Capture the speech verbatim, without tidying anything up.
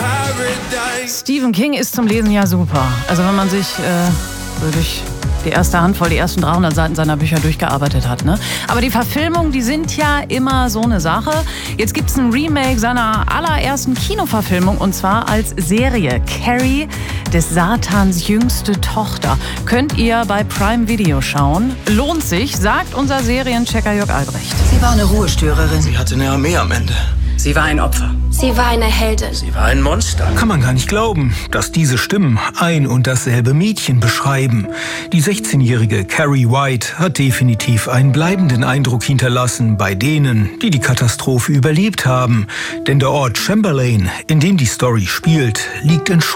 Stephen King ist zum Lesen ja super. Also wenn man sich äh, so durch die erste Handvoll, die ersten dreihundert Seiten seiner Bücher durchgearbeitet hat. Ne? Aber die Verfilmungen, die sind ja immer so eine Sache. Jetzt gibt es ein Remake seiner allerersten Kinoverfilmung und zwar als Serie. Carrie, des Satans jüngste Tochter. Könnt ihr bei Prime Video schauen. Lohnt sich, sagt unser Serienchecker Jörg Albrecht. Sie war eine Ruhestörerin. Sie hatte eine Armee am Ende. Sie war ein Opfer. Sie war eine Heldin. Sie war ein Monster. Kann man gar nicht glauben, dass diese Stimmen ein und dasselbe Mädchen beschreiben. Die sechzehnjährige Carrie White hat definitiv einen bleibenden Eindruck hinterlassen bei denen, die die Katastrophe überlebt haben. Denn der Ort Chamberlain, in dem die Story spielt, liegt in